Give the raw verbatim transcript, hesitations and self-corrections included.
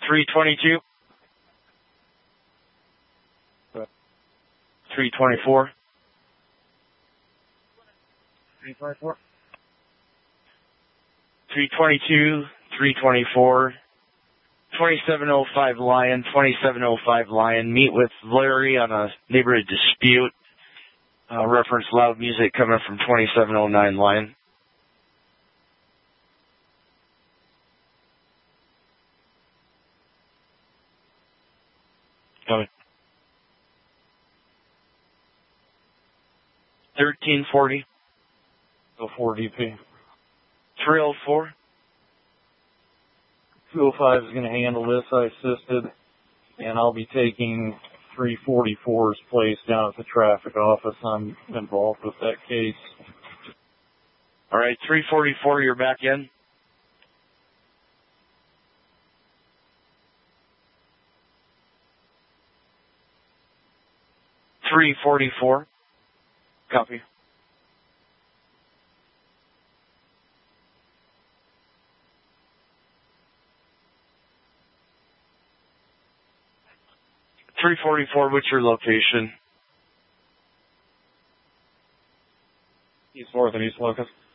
three twenty-two. three twenty-four. three twenty-four. three twenty-two, three twenty-four. twenty-seven oh five Lion, twenty-seven oh five Lion. Meet with Larry on a neighborhood dispute. Uh, reference loud music coming from twenty-seven oh nine Lion. Coming. thirteen forty. oh four D P. three oh four. two oh five is going to handle this. I assisted, and I'll be taking three forty-four's place down at the traffic office. I'm involved with that case. All right, three forty-four, you're back in. three forty-four. Copy. three forty-four, what's your location? East North and East Locust.